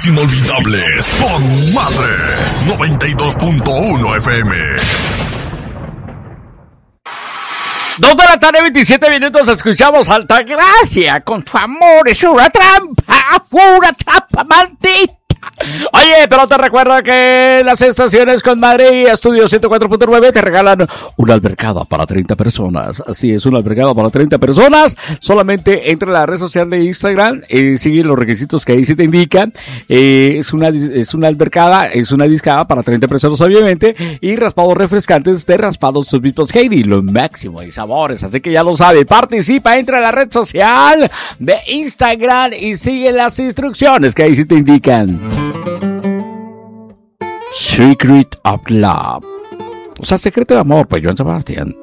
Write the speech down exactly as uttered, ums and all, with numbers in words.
Las inolvidables con Madre noventa y dos punto uno F M. Dos de la tarde, veintisiete minutos, escuchamos Altagracia con tu amor es una trampa, una trampa maldita. Oye, pero te recuerdo que las estaciones con Madre y Estudio ciento cuatro punto nueve te regalan una albercada para treinta personas. Así es, una albercada para treinta personas. Solamente entra a la red social de Instagram, eh, sigue los requisitos que ahí se te indican. Eh, es una es una albercada, es una discada para treinta personas, obviamente. Y raspados refrescantes de raspados Subitos Heidi, lo máximo de sabores. Así que ya lo sabes, participa, entra a la red social de Instagram y sigue las instrucciones que ahí se te indican. Secret of Love. O sea, secreto de amor, pues Joan Sebastián.